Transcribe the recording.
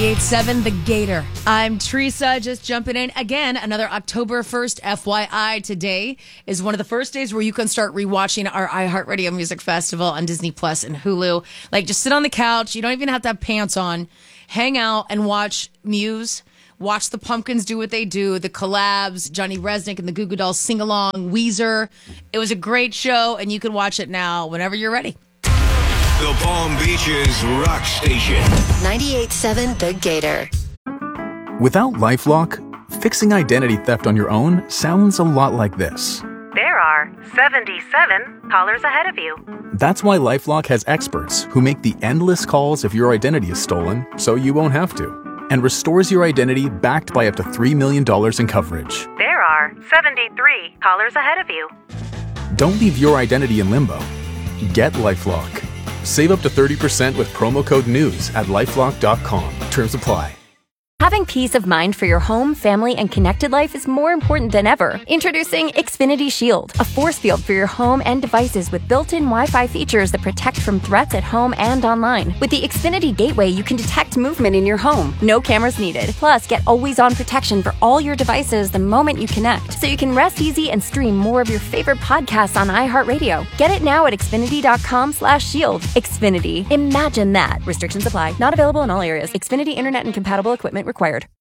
98.7 The Gator. I'm Teresa, just jumping in. Again, another October 1st FYI. Today is one of the first days where you can start rewatching our iHeartRadio Music Festival on Disney Plus and Hulu. Like, just sit on the couch. You don't even have to have pants on. Hang out and watch Muse. Watch the Pumpkins do what they do. The collabs, Johnny Resnick and the Goo Goo Dolls sing along, Weezer. It was a great show, and you can watch it now whenever you're ready. The Palm Beaches Rock Station. 98.7 The Gator. Without LifeLock, fixing identity theft on your own sounds a lot like this. There are 77 callers ahead of you. That's why LifeLock has experts who make the endless calls if your identity is stolen, so you won't have to, and restores your identity backed by up to $3 million in coverage. There are 73 callers ahead of you. Don't leave your identity in limbo. Get LifeLock. Save up to 30% with promo code NEWS at LifeLock.com. Terms apply. Having peace of mind for your home, family, and connected life is more important than ever. Introducing Xfinity Shield, a force field for your home and devices with built-in Wi-Fi features that protect from threats at home and online. With the Xfinity Gateway, you can detect movement in your home. No cameras needed. Plus, get always-on protection for all your devices the moment you connect, so you can rest easy and stream more of your favorite podcasts on iHeartRadio. Get it now at Xfinity.com/shield. Xfinity. Imagine that. Restrictions apply. Not available in all areas. Xfinity Internet and compatible equipment required.